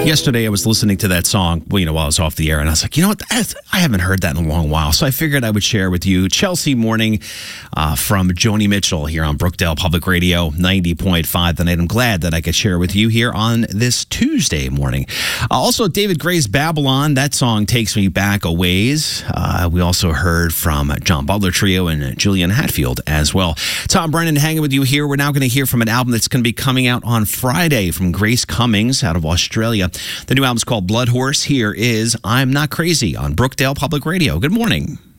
Yesterday, I was listening to that song, while I was off the air, and I was like, you know what? I haven't heard that in a long while. So I figured I would share with you Chelsea Morning from Joni Mitchell here on Brookdale Public Radio 90.5 tonight. I'm glad that I could share with you here on this Tuesday morning. Also, David Gray's Babylon. That song takes me back a ways. We also heard from John Butler Trio and Julian Hatfield as well. Tom Brennan hanging with you here. We're now going to hear from an album that's going to be coming out on Friday from Grace Cummings out of Australia. The new album's called Blood Horse. Here is I'm Not Crazy on Brookdale Public Radio. Good morning.